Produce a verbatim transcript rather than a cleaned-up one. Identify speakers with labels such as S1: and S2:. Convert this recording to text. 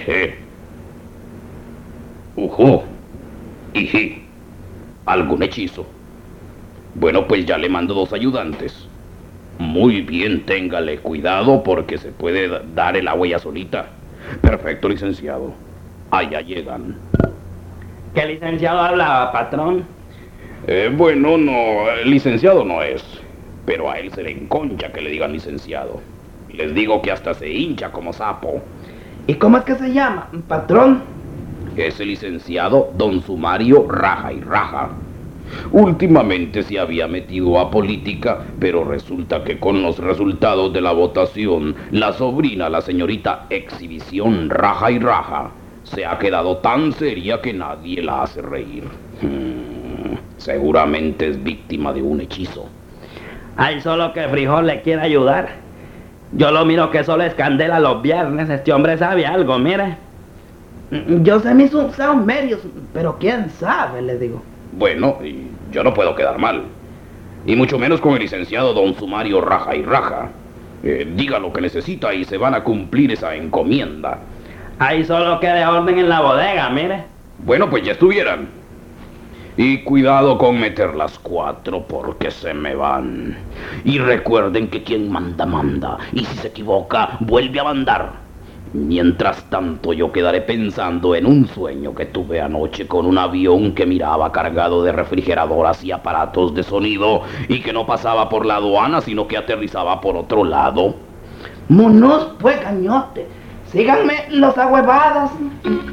S1: Eje. Ujú. Iji. ¿Algún hechizo? Bueno, pues ya le mando dos ayudantes. Muy bien, téngale cuidado porque se puede dar el agua ya solita. Perfecto, licenciado. Allá llegan.
S2: ¿Qué licenciado hablaba, patrón?
S1: Eh, bueno, no, licenciado no es. Pero a él se le enconcha que le digan licenciado. Les digo que hasta se hincha como sapo.
S2: ¿Y cómo es que se llama, patrón?
S1: Es el licenciado Don Sumario Raja y Raja. Últimamente se había metido a política, pero resulta que con los resultados de la votación, la sobrina, la señorita Exhibición Raja y Raja, se ha quedado tan seria que nadie la hace reír. Hmm, seguramente es víctima de un hechizo.
S2: Ay, solo que Frijol le quiere ayudar. Yo lo miro que solo es candela los viernes. Este hombre sabe algo, mire. Yo sé mis usos medios, pero quién sabe, le digo.
S1: Bueno, y yo no puedo quedar mal. Y mucho menos con el licenciado Don Sumario Raja y Raja. Eh, diga lo que necesita y se van a cumplir esa encomienda.
S2: Ahí solo quede orden en la bodega, mire.
S1: Bueno, pues ya estuvieran. Y cuidado con meter las cuatro porque se me van. Y recuerden que quien manda, manda. Y si se equivoca, vuelve a mandar. Mientras tanto yo quedaré pensando en un sueño que tuve anoche con un avión que miraba cargado de refrigeradoras y aparatos de sonido y que no pasaba por la aduana sino que aterrizaba por otro lado.
S2: Monos, pues, cañote. Síganme los ahuevados.